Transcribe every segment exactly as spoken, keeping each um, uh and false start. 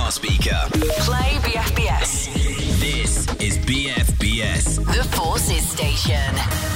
smart speaker. Play B F B S. This is B F B S. The Forces Station.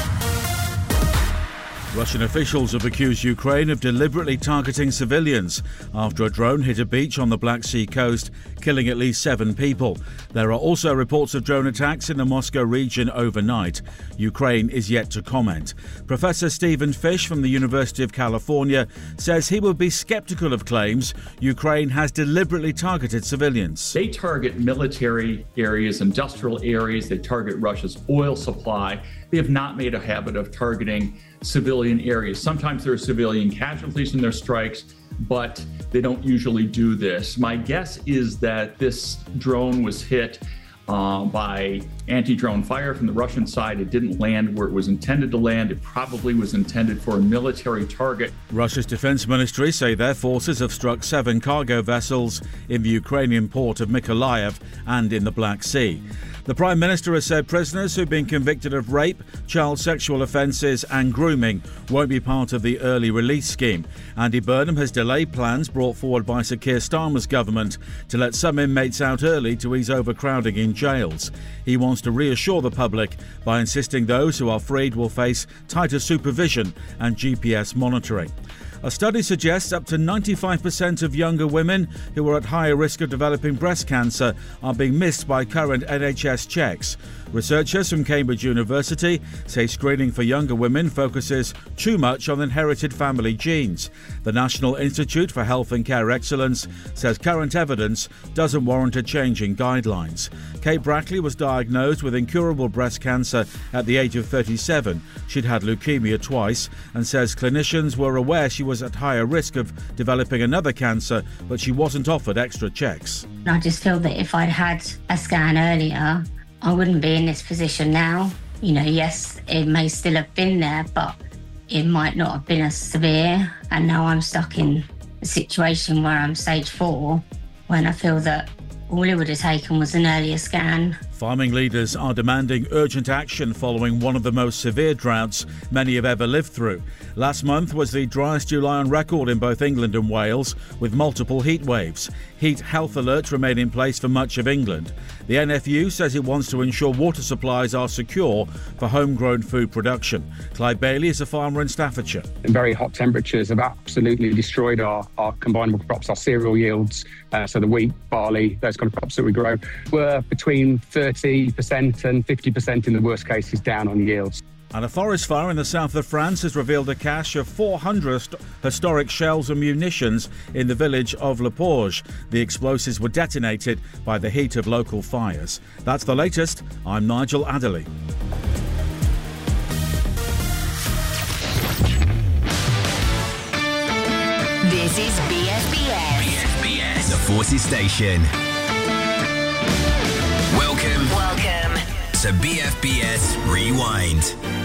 Russian officials have accused Ukraine of deliberately targeting civilians after a drone hit a beach on the Black Sea coast, killing at least seven people. There are also reports of drone attacks in the Moscow region overnight. Ukraine is yet to comment. Professor Stephen Fish from the University of California says he will be sceptical of claims Ukraine has deliberately targeted civilians. They target military areas, industrial areas. They target Russia's oil supply. They have not made a habit of targeting civilian areas. Sometimes there are civilian casualties in their strikes, but they don't usually do this. My guess is that this drone was hit uh, by anti-drone fire from the Russian side. It didn't land where it was intended to land. It probably was intended for a military target. Russia's defense ministry say their forces have struck seven cargo vessels in the Ukrainian port of Mykolaiv and in the Black Sea. The Prime Minister has said prisoners who've been convicted of rape, child sexual offences and grooming won't be part of the early release scheme. Andy Burnham has delayed plans brought forward by Sir Keir Starmer's government to let some inmates out early to ease overcrowding in jails. He wants to reassure the public by insisting those who are freed will face tighter supervision and G P S monitoring. A study suggests up to ninety-five percent of younger women who are at higher risk of developing breast cancer are being missed by current N H S checks. Researchers from Cambridge University say screening for younger women focuses too much on inherited family genes. The National Institute for Health and Care Excellence says current evidence doesn't warrant a change in guidelines. Kate Brackley was diagnosed with incurable breast cancer at the age of thirty-seven. She'd had leukemia twice and says clinicians were aware she was at higher risk of developing another cancer, but she wasn't offered extra checks. I just feel that if I'd had a scan earlier, I wouldn't be in this position now. You know, yes, it may still have been there, but it might not have been as severe. And now I'm stuck in a situation where I'm stage four, when I feel that all it would have taken was an earlier scan. Farming leaders are demanding urgent action following one of the most severe droughts many have ever lived through. Last month was the driest July on record in both England and Wales, with multiple heat waves. Heat health alerts remain in place for much of England. The N F U says it wants to ensure water supplies are secure for homegrown food production. Clive Bailey is a farmer in Staffordshire. Very hot temperatures have absolutely destroyed our, our combinable crops, our cereal yields. Uh, so the wheat, barley, those kind of crops that we grow were between thirty percent and fifty percent in the worst cases down on yields. And a forest fire in the south of France has revealed a cache of four hundred historic shells and munitions in the village of Le Porge. The explosives were detonated by the heat of local fires. That's the latest. I'm Nigel Adderley. This is B F B S. B F B S. The Forces Station. Welcome. Welcome to B F B S Rewind.